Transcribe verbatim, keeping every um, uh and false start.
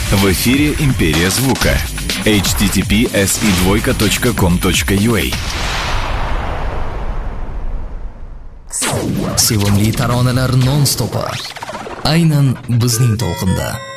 В эфире «Империя звука». эйч ти ти пи эс и двойка точка ком точка ю а. Sevimli taronalar non-stop. Aynan bizning to'lqinda.